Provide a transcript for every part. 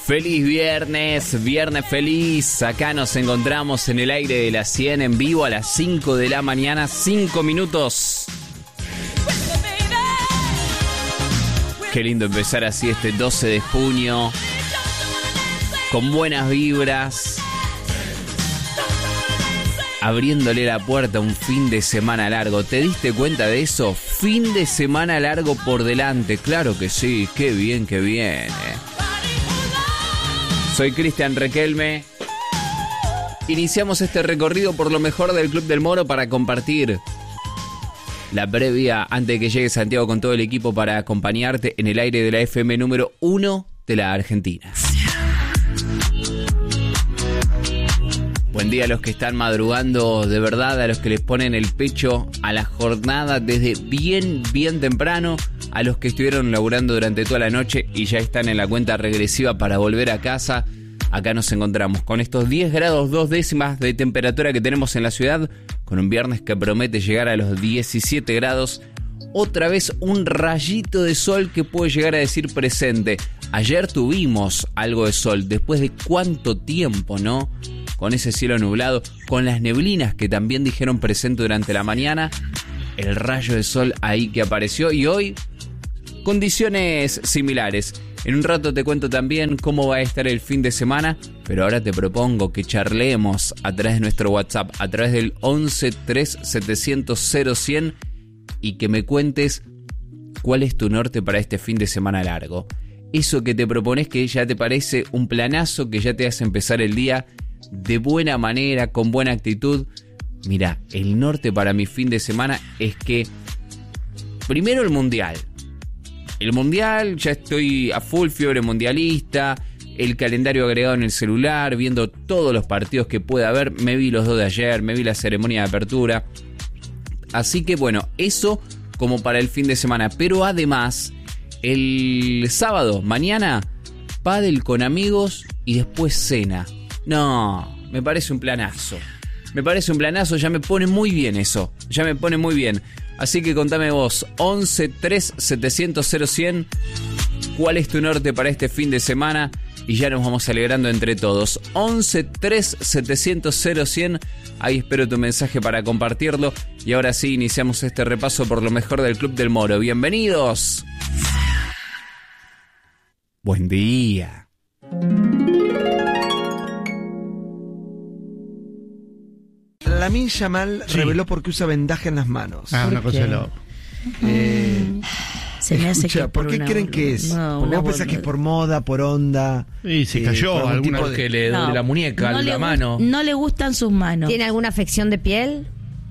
Feliz viernes, viernes feliz. Acá nos encontramos en el aire de la 100 en vivo a las 5 de la mañana, 5 minutos. Qué lindo empezar así este 12 de junio, con buenas vibras, abriéndole la puerta a un fin de semana largo. ¿Te diste cuenta de eso? Fin de semana largo por delante, claro que sí, qué bien que viene. Soy Cristian Requelme. Iniciamos este recorrido por lo mejor del Club del Moro para compartir la previa antes de que llegue Santiago con todo el equipo para acompañarte en el aire de la FM número 1 de la Argentina. Buen día a los que están madrugando de verdad, a los que les ponen el pecho a la jornada desde bien temprano, a los que estuvieron laburando durante toda la noche y ya están en la cuenta regresiva para volver a casa. Acá nos encontramos con estos 10 grados 2 décimas de temperatura que tenemos en la ciudad, con un viernes que promete llegar a los 17 grados. Otra vez un rayito de sol que puede llegar a decir presente. Ayer tuvimos algo de sol, después de cuánto tiempo, ¿no? Con ese cielo nublado, con las neblinas que también dijeron presente durante la mañana, el rayo de sol ahí que apareció y hoy condiciones similares. En un rato te cuento también cómo va a estar el fin de semana, pero ahora te propongo que charlemos a través de nuestro WhatsApp, a través del 11 3 700 0100 y que me cuentes cuál es tu norte para este fin de semana largo. Eso que te propones que ya te parece un planazo, que ya te hace empezar el día de buena manera, con buena actitud. Mira, el norte para mi fin de semana es que primero el mundial. El mundial, ya estoy a full fiebre mundialista, el calendario agregado en el celular, viendo todos los partidos que pueda haber. Me vi los dos de ayer, me vi la ceremonia de apertura. Así que bueno, eso como para el fin de semana. Pero además, el sábado, mañana, pádel con amigos y después cena. No, me parece un planazo. Me parece un planazo, ya me pone muy bien eso. Ya me pone muy bien. Así que contame vos, 11 3 700 0100, ¿cuál es tu norte para este fin de semana? Y ya nos vamos alegrando entre todos. 11 3 700 0100, ahí espero tu mensaje para compartirlo. Y ahora sí, iniciamos este repaso por lo mejor del Club del Moro. ¡Bienvenidos! Buen día. Lamine Yamal reveló por qué usa vendaje en las manos. Una cosa de loco. Se me hace que ¿por qué creen que es? Porque vos pensás que es por moda, por onda. Y se cayó alguna Tipo que le duele la muñeca, no la mano. No le gustan sus manos. ¿Tiene alguna afección de piel?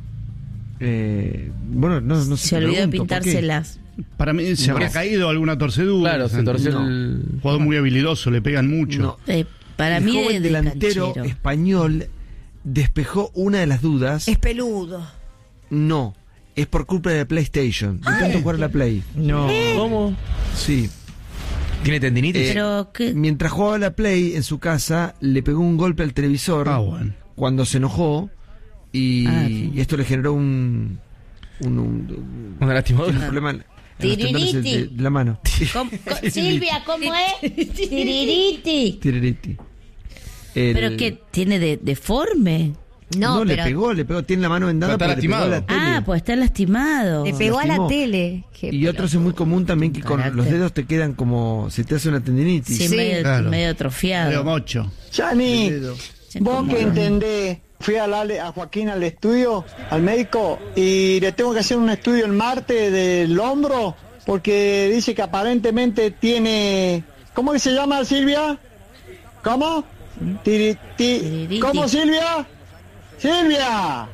Bueno, no sé. Se olvidó de pintárselas. Para mí se habría caído alguna torcedura. Claro, se torció el jugador muy habilidoso, le pegan mucho. No. Para el mí joven es delantero canchero. español despejó una de las dudas. Es peludo. No, es por culpa de la PlayStation. De tanto jugar a la Play. No. ¿Cómo? Sí. ¿Tiene tendinitis? Pero Mientras jugaba a la Play en su casa, le pegó un golpe al televisor Bueno. cuando se enojó y esto le generó un lastimadura. problema en los tendones de la mano. Silvia, ¿cómo es? Tiririti. Tiririti. Pero que tiene deforme. No, le pero pegó, tiene la mano vendada. Pero está porque le pegó a la lastimado. tele. Pues está lastimado. le pegó a la lastimó. tele. Y otros es muy común también que con Carácter. los dedos te quedan como se te hace una tendinitis. Sí, Sí, medio, claro. medio atrofiado. Pero mocho. Chani, El dedo. vos que entendés, fui a Joaquín al estudio, al médico, y le tengo que hacer un estudio el martes del hombro, porque dice que aparentemente tiene... ¿Cómo que se llama, Silvia? ¿Cómo? Tiririti. ¿Cómo, Silvia? ¡Silvia!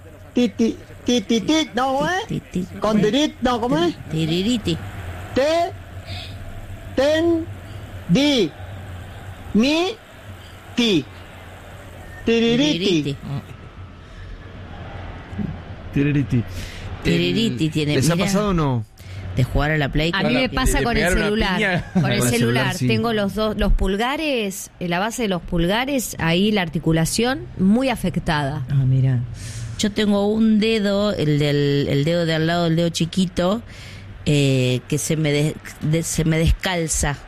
¿No, cómo es? Con dirit, no, ¿cómo es? Tiririti. Di, mi, ti. Tiririti. Tiririti. Tiririti tiene. ¿Les ha Mira, pasado o no? de jugar a la Play. a mí me pasa de con el pegar una celular. piña. Con el Con el celular. celular, sí. Tengo los pulgares, la base de los pulgares, ahí la articulación muy afectada. Ah, mira. Yo tengo un dedo, el dedo de al lado del dedo chiquito, que se me descalza.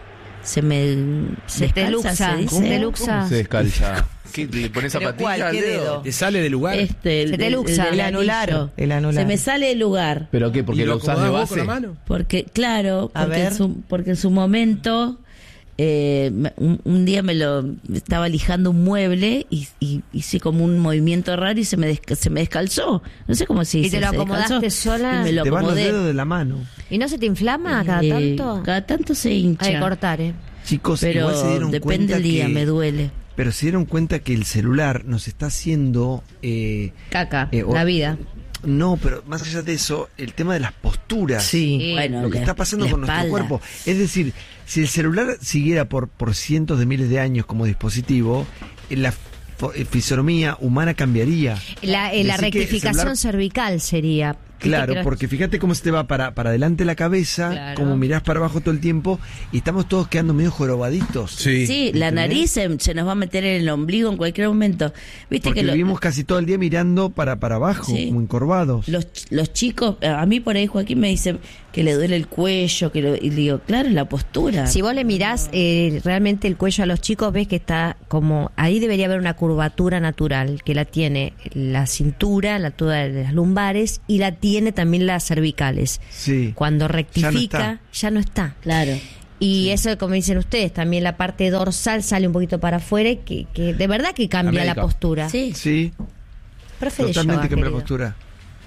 se me Se te descalza, luxa, se dice. se te luxa. Se descalza. ¿Qué, ¿Le pones zapatilla al ¿Qué dedo? dedo? ¿Te sale de lugar? Se te luxa. El anular. anillo. El anular. Se me sale del lugar. ¿Pero qué? ¿Porque ¿Y lo usás de acomodás vos con base? la mano? Porque, claro, A ver. porque en su momento un día estaba lijando un mueble y hice como un movimiento raro y se me descalzó. No sé cómo se dice. ¿Y te lo se acomodaste descalzó sola? y me lo Te van los acomodé. dedos de la mano. ¿Y no se te inflama cada tanto? Cada tanto se hincha. Hay que cortar, Chicos, Pero igual se dieron depende cuenta del día, que, me duele. pero se dieron cuenta que el celular nos está haciendo... Caca, o- la vida. No, pero más allá de eso, el tema de las posturas. Sí. Bueno, Lo que está pasando la con nuestro espalda. cuerpo. Es decir, si el celular siguiera por cientos de miles de años como dispositivo, la fisonomía humana cambiaría. La Decir que el rectificación celular- cervical sería. Claro, ¿Viste que porque fíjate cómo se te va para adelante la cabeza, Claro. como mirás para abajo todo el tiempo, y estamos todos quedando medio jorobaditos. Sí, la nariz se nos va a meter en el ombligo en cualquier momento. Viste Porque que vivimos casi todo el día mirando para abajo, Sí. como encorvados. los chicos, a mí por ahí Joaquín me dice que le duele el cuello, y le digo, claro, la postura. Si vos le mirás realmente el cuello a los chicos, ves que está como... Ahí debería haber una curvatura natural, que la tiene la cintura, todas las lumbares, y la tiene también las cervicales. Sí. Cuando rectifica, está. ya no está. Claro. Y eso, como dicen ustedes, también la parte dorsal sale un poquito para afuera, y que de verdad que cambia la América. postura. Sí. Sí, Profe de totalmente yoga, cambia la querido. postura.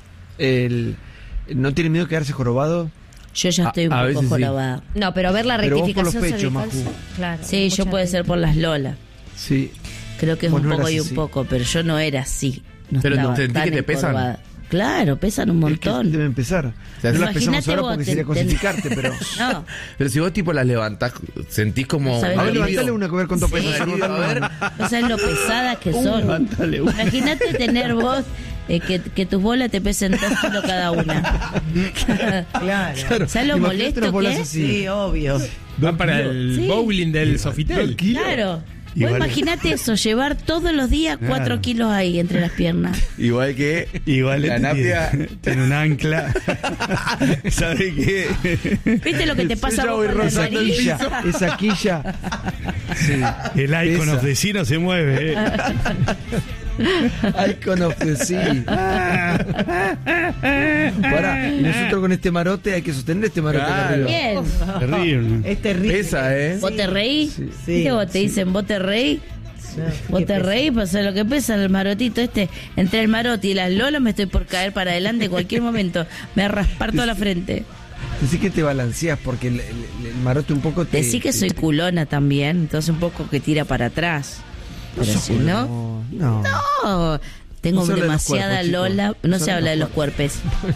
¿No tiene miedo de quedarse jorobado? Yo ya estoy un a poco veces sí. jorobada. No, pero ver la Pero vos por los rectificación pechos, cervical, Maju. claro. Sí, yo mucha puede gente. ser por las lolas. Sí. Creo que es Vos un no poco eras y un así. poco, pero yo no era así. No Pero estaba ¿sentís tan que te pesan? encorvada. Claro, pesan un Es que montón. debe empezar. sea, No las pesamos imagínate ahora vos, porque sería cosificarte, pero... No, Pero si vos tipo las levantás, sentís como... ¿Sabés A ver, lo que levantale una que ver con tu peso. Sí. Sacó A ver. no sabes lo pesadas que son. Levántale una. Imagínate tener vos que tus bolas te pesen 2 kilos cada una. Claro. ¿Sabes lo Imagínate molesto unas que bolas es? así. Sí, obvio. Van para el Sí. bowling del Sofitel. Claro. Vos Igual- imaginate eso, llevar todos los días 4 Claro. kilos ahí entre las piernas. Igual que... Igual La napia... tiene un ancla. ¿Sabe qué? ¿Viste lo que te pasa Yo vos voy con la rozando el nariz? piso. Esa quilla. Sí. El icon Esa. of the sea no se mueve. Icon of the sea. Pará, y nosotros con este marote hay que sostener este marote acá Claro. arriba. Bien. Terrible. Es terrible. Pesa, ¿eh? ¿Vos te reís? Sí. ¿Viste vos te dicen vos te reís? Vos te reís, pues lo que pesa el marotito este. Entre el marote y las lolas me estoy por caer para adelante en cualquier momento. Me va a raspar toda la frente. Decí que te balanceas porque el marote un poco te... Decí que soy culona también, entonces un poco que tira para atrás. Pero sos si no, No. no, tengo No se habla de los demasiada cuerpos, chicos. lola. No No se se habla habla de de los los cuerpos.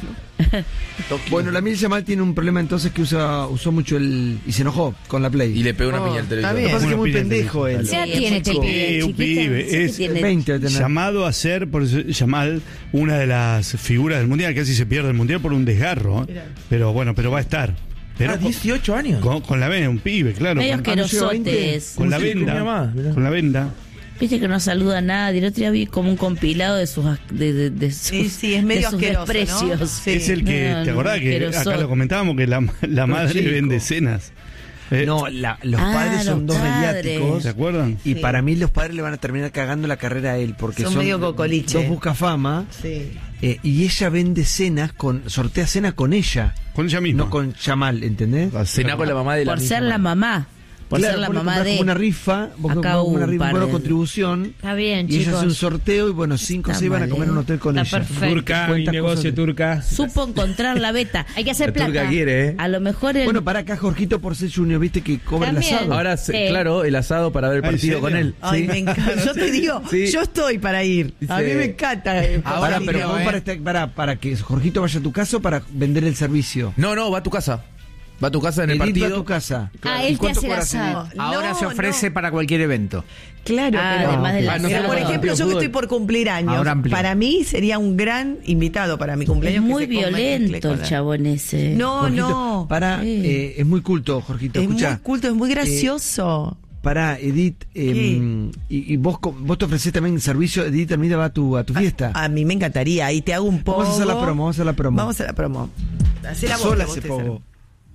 Bueno, la Mil Yamal tiene un problema entonces que usó mucho y se enojó con la Play. Y le pegó una piña al está televisor. Lo que bien. pasa es que es muy Una piña pendejo él. ¿Qué edad Sí, tiene es este muy pibe, chico. Un chiquita? pibe, Sí, que es tiene 20 de tener. Llamado a ser, por eso, Yamal, una de las figuras del mundial. Casi se pierde el mundial por un desgarro. Pero bueno, pero va a estar. Pero 18 años. con la venda, un pibe, claro. Medio Con, no llegó a 20. asquerosotes. con la Sí, tenía venda. más, mirá. Con la venda. Viste que no saluda a nadie. El otro día vi como un compilado de sus Sí, sí, es medio de sus asqueroso, ¿no? desprecios. Sí. Es el que, No, ¿te acordás no, que asqueroso. acá lo comentábamos que la madre chico. vende cenas? No, los padres son los dos padres. mediáticos. ¿Se acuerdan? Y Sí. para mí los padres le van a terminar cagando la carrera a él porque Son son medio cocoliche. dos buscafama. Sí. Y ella vende cenas, sortea cena con ella, Con ella misma. no con Yamal, ¿entendés? Cená con la mamá de la Por misma. ser la mamá. Por Claro, ser la vos le mamá comprás de. como una rifa, vos Acá comprás como hubo una un rifa, par una de- contribución. Está bien, Y ella chicos. hace un sorteo y bueno, 5 o Está 6 van a mal, comer en un ¿eh? hotel con Está ella. perfecto. Turca, mi Cuenta negocio cosas. turca. Supo encontrar la beta. Hay que hacer La turca plata. quiere, ¿eh? A lo mejor el. Bueno, para acá Jorgito por ser Junior, viste que cobra el También. asado. Ahora, Sí. claro, el asado para ver el ¿Ah, en partido con serio? él. Ay, Sí. me encanta. Yo te digo, Sí. yo estoy para ir. A mí Dice- me encanta. Ahora, Jorgito, pero vos para que Jorgito vaya a tu casa o para vender el servicio. No, va a tu casa. Va a tu casa en el Edith va a partido. tu casa. Ah, ¿Y él te cuánto hace el cobras, asado. Edith? Ahora No, se ofrece no. para cualquier evento. Claro, Ah, pero, además del Ah, no sé pero por cómo ejemplo, yo que fútbol. estoy por cumplir años, Ahora amplio. para mí sería un gran invitado para mi es cumpleaños. muy que se coma violento con el la- chabón ese. No, Jorgito, no. Es muy culto, Jorgito. Es Escuchá, muy culto, es muy gracioso. Pará, Edith, y vos te ofrecés también servicio, Edith también va a tu fiesta. A mí me encantaría. Ahí te hago un poco. Vamos a hacer la promo, vamos a hacer la promo. Vamos a la promo. Hacé la voz, Sola la voz se te pogo.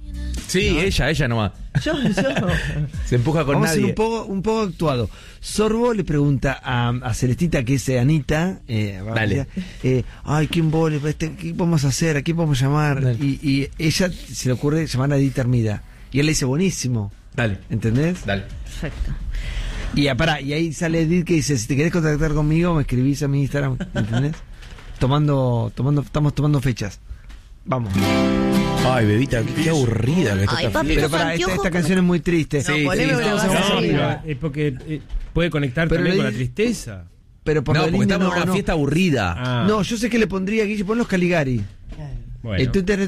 Sí, ella nomás. Yo. Se empuja con Vamos a nadie. ser un poco actuado. Sorbo le pregunta a Celestita, que es Anita, Dale. ay, ¿quién vole? ¿Qué vamos a hacer? ¿A quién podemos llamar? Y ella se le ocurre llamar a Edith Hermida. Y él le dice, buenísimo. Dale. ¿Entendés? Dale. Perfecto. Y ahí sale Edith que dice, si te querés contactar conmigo, me escribís a mi Instagram. ¿Entendés? Estamos tomando fechas. Vamos. Ay, bebita, qué aburrida que está Ay, esta papi, fiesta. Pero para esta canción es muy triste. Sí, poneme sí, una no, base vamos a arriba. arriba. Es porque puede conectar Pero también le con la di- tristeza. Pero por No, lo del porque indio, estamos en una fiesta aburrida. Ah, No, yo sé que le pondría, Guille, pon los Caligari. bueno.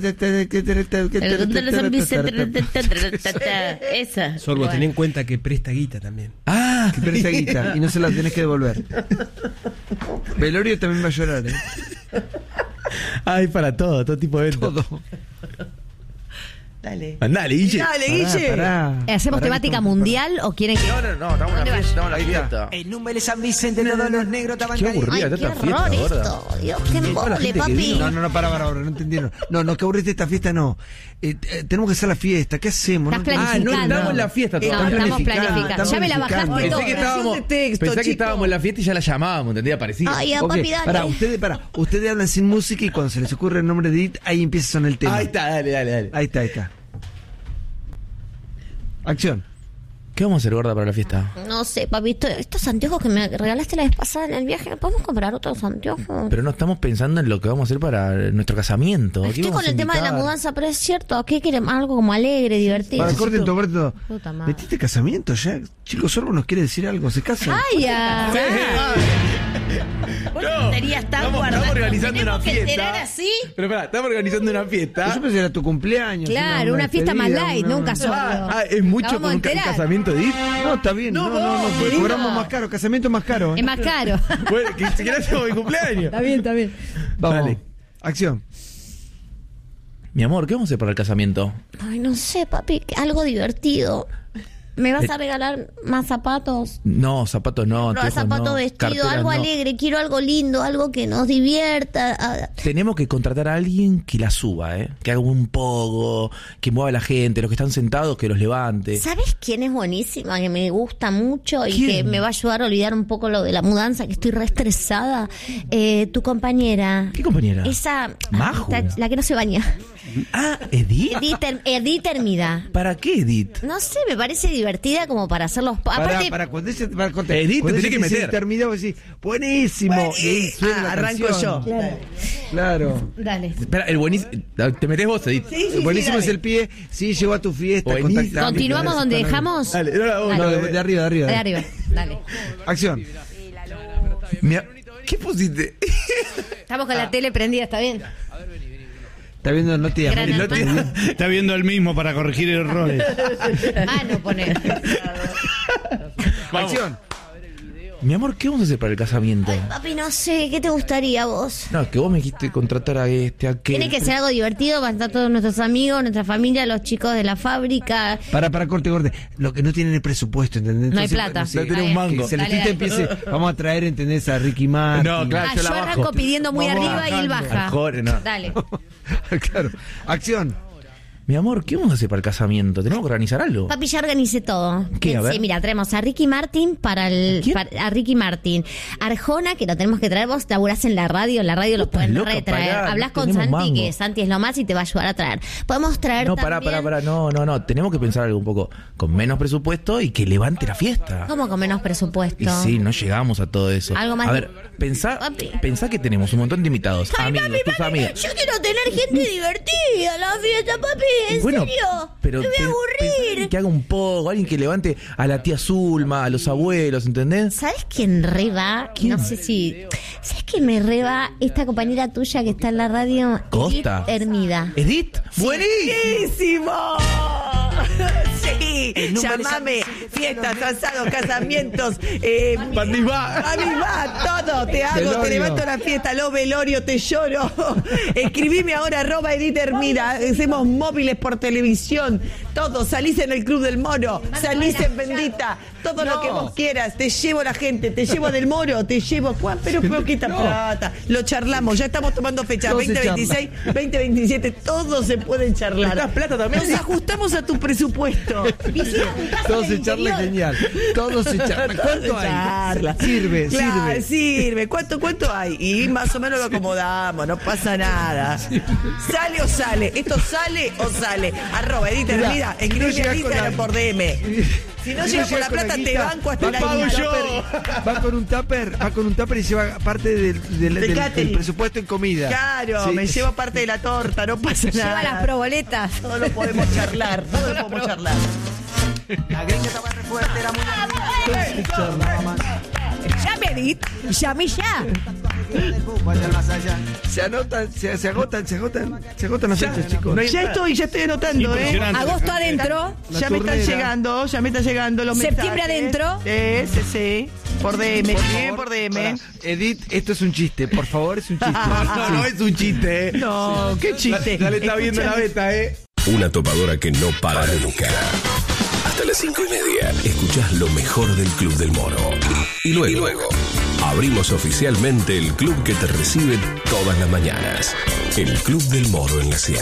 Esa. Sorbo, Bueno. ten en cuenta que presta guita también. Ah, Que presta guita y no se la tenés que devolver. Velorio también va a llorar, hay para todo tipo de eventos. Todo. Dale. Andale, Guille. Dale, Guille. ¿Hacemos temática mundial o quieren que.? No, estamos en la fiesta. En Número San Vicente todos los negros estaban Qué calientes. aburrida Ay, está qué esta fiesta, horror gorda. esto. Dios, qué embole, Que papi. vino. No, para, no entendieron. No, que aburriste esta fiesta, no. Tenemos que hacer la fiesta. ¿Qué hacemos? Estás No entendí. planificando. estamos en la fiesta No, todavía. estamos planificando, planificando. estamos Ya me la planificando. bajaste Pensé todo. que estábamos, de texto, pensé que chico. estábamos en la fiesta y ya la llamábamos, ¿entendía? Parecía. Ay, ya, Ok, papi, dale. ustedes hablan sin música y cuando se les ocurre el nombre de Edith, ahí empieza a sonar el tema. Ahí está, dale. Ahí está. Acción. ¿Qué vamos a hacer, gorda, para la fiesta? No sé, papi, estos anteojos que me regalaste la vez pasada en el viaje, ¿podemos comprar otros anteojos? Pero no estamos pensando en lo que vamos a hacer para nuestro casamiento. ¿Qué Estoy vamos con a el tema de la invitar? mudanza, pero es cierto, ¿qué quieren? Algo como alegre, divertido. Para, corten todo. Puta madre. ¿Metiste casamiento ya? Chicos, Sorbo nos quiere decir algo. ¿Se casan? ¡Ay, ya! ¿Vos no serías tan estamos guardado? organizando ¿Tenemos una que fiesta. enterar así? Pero espera, estamos organizando una fiesta. Yo pensé que era tu cumpleaños. Claro, una fiesta más light, no un casorio. Es mucho Vamos con a un enterar. casamiento de ir. No, está bien. No, porque querido. cobramos más caro. Casamiento más caro. Es más caro. Bueno, que siquiera hacemos mi cumpleaños. Está bien. Vamos. Dale. Acción. Mi amor, ¿qué vamos a hacer para el casamiento? Ay, no sé, papi, algo divertido. ¿Me vas a regalar más zapatos? No, zapatos no. No, anteojos zapato, no, vestido, carteras algo no. alegre. Quiero algo lindo, algo que nos divierta. Ah, Tenemos que contratar a alguien que la suba, que haga un pogo, que mueva a la gente, los que están sentados, que los levante. ¿Sabes quién es buenísima? Que me gusta mucho y ¿Quién? que me va a ayudar a olvidar un poco lo de la mudanza, que estoy re estresada. Tu compañera. ¿Qué compañera? Esa. Majo. La que no se baña. Ah, Edith. Edith Hermida. ¿Para qué, Edith? No sé, me parece divertida como para hacer los... Aparte, Cuando ella Edith, te tenés que dice meter. terminado, vos decís, buenísimo. Y ahí suena la arranco canción. yo. Claro. dale. Espera, el buenísimo. Te metés vos, Edith. El buenísimo es el pie. Sí, llegó a tu fiesta. Buenísimo. contactame. ¿Continuamos donde dejamos? Dale, no, No, de arriba. De arriba. Dale. Acción. ¿Qué pusiste? Estamos con la tele prendida, ¿está bien? Está viendo Noti de Gran América. hermano. Está viendo el mismo para corregir errores. No pone. Acción. Mi amor, ¿qué vamos a hacer para el casamiento? Papi, no sé, ¿qué te gustaría a vos? No, que vos me dijiste contratar a este, a aquel. Tiene que ser algo divertido para estar todos nuestros amigos, nuestra familia, los chicos de la fábrica. Para, corte. Lo que no tienen es presupuesto, ¿entendés? No hay Entonces, plata. sé, No tenés un mango. que Celestita Dale. empiece, vamos a traer, ¿entendés? A Ricky Martin. No, claro. yo Yo la bajo. arranco pidiendo muy Vamos arriba y él bajando. baja. Al core, no. Dale. Claro. Acción. Mi amor, ¿qué vamos a hacer para el casamiento? ¿Tenemos que organizar algo? Papi, ya organicé todo. ¿Qué? A ver. Sí, mira, traemos a Ricky Martin a Ricky Martin. Arjona, que lo tenemos que traer. Vos laburás en la radio los estás pueden loca, retraer. pará, Hablas no con tenemos Santi, mango. que Santi es lo más y te va a ayudar a traer. Podemos traer No, también... pará. No. Tenemos que pensar algo un poco con menos presupuesto y que levante la fiesta. ¿Cómo con menos presupuesto? Y sí, no llegamos a todo eso. Algo más A de- ver, pensá Papi. que tenemos un montón de invitados, Ay, amigos, papi, tus amigas. yo quiero tener gente divertida en la fiesta, papi. ¿En Bueno, serio? pero Me voy a pensá aburrir. que haga un poco, alguien que levante a la tía Zulma, a los abuelos, ¿entendés? ¿Sabes quién re va? ¿Quién? No sé si... ¿Sabes quién me re va? Esta compañera tuya que está en la radio. Costa. Edith Hermida. ¿Edith? ¡Buenísimo! ¡Buenísimo! Sí. Sí, llamame, fiestas, asados, casamientos, Pandibá, todo, te hago, Velorio. te levanto la fiesta, lo velorio, te lloro. Escribime ahora, @Edith Hermida, hacemos móviles por televisión, todo, salís en el Club del Moro, salís en Bendita, todo lo que vos quieras, te llevo la gente, te llevo del Moro, te llevo, pero poquita plata, lo charlamos, ya estamos tomando fecha, Todo se 2026, 2027, todos se pueden charlar. ¿Necesitas plata también? Nos ajustamos a tu presupuesto. Todo se charla genial. Todo se charla. ¿Cuánto hay? Charla. Sirve. Sirve. ¿Cuánto hay? Y más o menos lo acomodamos, no pasa nada. ¿Sale o sale? ¿Esto sale o sale? @Edith Hermida, escribe llegás a Instagram por DM. Si no llegas con la plata, te banco hasta la guita. Va con un tupper y lleva parte del catering. presupuesto en comida. Claro, Sí. me llevo parte de la torta, no pasa Lleva las nada. proboletas. Todo lo podemos charlar, todo lo podemos charlar. La gringa estaba re fuerte, era muy Llame, Edith. Llame ya. del fútbol del más allá. Se anotan, se agotan las fechas, chicos. Ya estoy anotando, Impresionante. Agosto adentro. Ya me están llegando los Septiembre mensajes. adentro. Sí. Por DM, bien por DM. Pará. Edith, esto es un chiste, por favor, es un chiste. no es un chiste, No, qué chiste. Ya le está viendo la beta, Una topadora que no para nunca. Hasta las 5:30 escuchás lo mejor del Club del Moro. Y luego abrimos oficialmente el club que te recibe todas las mañanas. El Club del Moro en la Sierra.